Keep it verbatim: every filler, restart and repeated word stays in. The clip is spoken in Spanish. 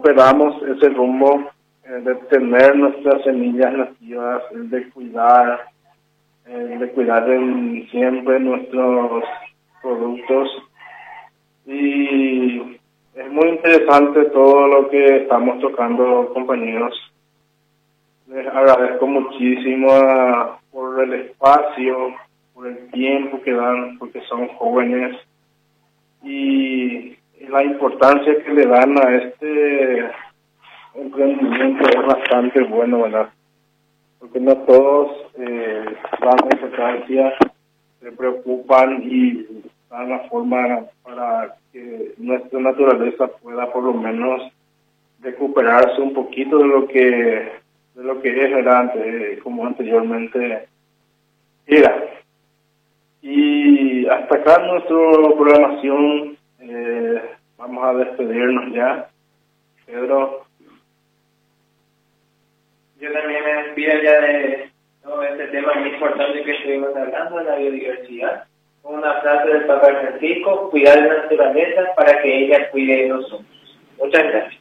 recuperamos ese rumbo eh, de tener nuestras semillas nativas, el de cuidar, el de cuidar el, siempre nuestros productos. Y es muy interesante todo lo que estamos tocando, compañeros. Les agradezco muchísimo a, por el espacio, por el tiempo que dan, porque son jóvenes, y la importancia que le dan a este emprendimiento es bastante bueno, ¿verdad? Porque no todos eh, dan importancia, se preocupan y dan la forma para que nuestra naturaleza pueda por lo menos recuperarse un poquito de lo que de lo que es, ¿verdad? Ante, como anteriormente era. Y hasta acá nuestra programación. Eh, vamos a despedirnos ya. Pedro. Yo también me despido ya de todo este tema muy importante que estuvimos hablando de la biodiversidad. Una frase del Papa Francisco: cuidar de la naturaleza para que ella cuide de nosotros. Muchas gracias.